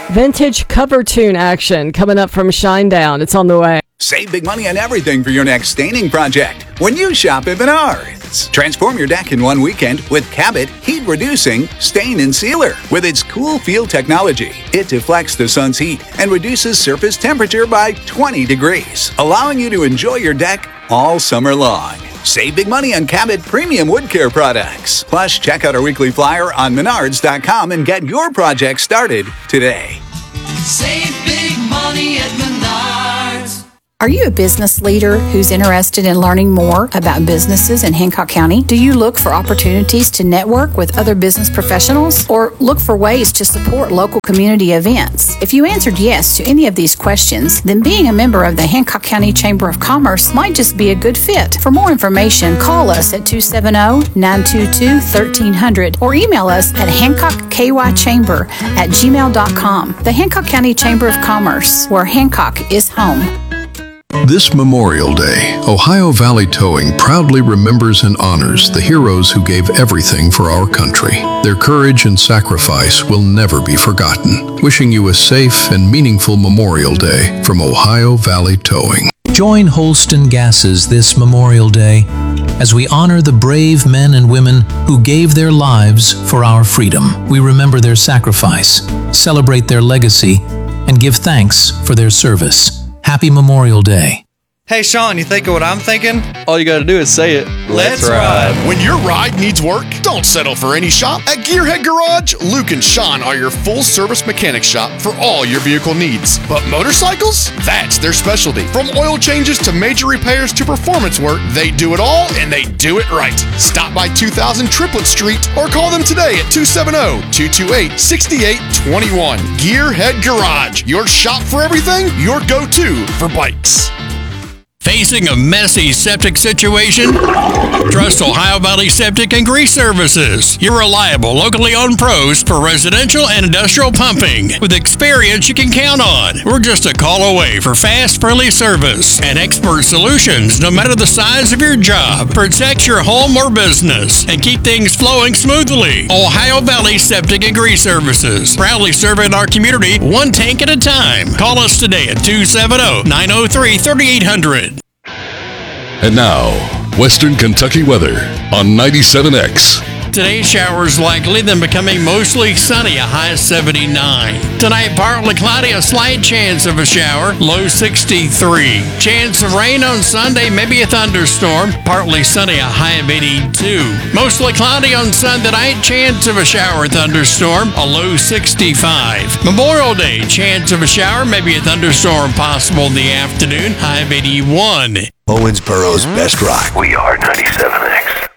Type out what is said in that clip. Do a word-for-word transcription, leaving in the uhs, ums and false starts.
Vintage cover tune action coming up from Shinedown. It's on the way. Save big money on everything for your next staining project when you shop at Menards. Transform your deck in one weekend with Cabot Heat Reducing Stain and Sealer. With its cool feel technology, it deflects the sun's heat and reduces surface temperature by twenty degrees, allowing you to enjoy your deck all summer long. Save big money on Cabot premium wood care products. Plus, check out our weekly flyer on menards dot com and get your project started today. Save big money at Menards. Are you a business leader who's interested in learning more about businesses in Hancock County? Do you look for opportunities to network with other business professionals or look for ways to support local community events? If you answered yes to any of these questions, then being a member of the Hancock County Chamber of Commerce might just be a good fit. For more information, call us at two seven zero, nine two two, one three zero zero or email us at hancockkychamber at gmail dot com. The Hancock County Chamber of Commerce, where Hancock is home. This Memorial Day, Ohio Valley Towing proudly remembers and honors the heroes who gave everything for our country. Their courage and sacrifice will never be forgotten. Wishing you a safe and meaningful Memorial Day from Ohio Valley Towing. Join Holston Gases this Memorial Day as we honor the brave men and women who gave their lives for our freedom. We remember their sacrifice, celebrate their legacy, and give thanks for their service. Happy Memorial Day. Hey, Sean, you think of what I'm thinking? All you gotta do is say it. Let's, Let's ride. ride. When your ride needs work, don't settle for any shop. At Gearhead Garage, Luke and Sean are your full-service mechanic shop for all your vehicle needs. But motorcycles? That's their specialty. From oil changes to major repairs to performance work, they do it all, and they do it right. Stop by two thousand Triplet Street or call them today at two seven zero, two two eight, six eight two one. Gearhead Garage, your shop for everything, your go-to for bikes. Facing a messy septic situation? Trust Ohio Valley Septic and Grease Services, your reliable, locally owned pros for residential and industrial pumping. With experience you can count on. We're just a call away for fast, friendly service and expert solutions no matter the size of your job. Protect your home or business and keep things flowing smoothly. Ohio Valley Septic and Grease Services, proudly serving our community one tank at a time. Call us today at two seven zero, nine zero three, three eight zero zero. And now, Western Kentucky weather on ninety-seven X. Today's showers likely, then becoming mostly sunny, a high of seventy-nine. Tonight, partly cloudy, a slight chance of a shower, low sixty-three. Chance of rain on Sunday, maybe a thunderstorm, partly sunny, a high of eighty-two. Mostly cloudy on Sunday night, chance of a shower, thunderstorm, a low sixty-five. Memorial Day, chance of a shower, maybe a thunderstorm possible in the afternoon, high of eighty-one. Owensboro's best rock. We are ninety-seven X.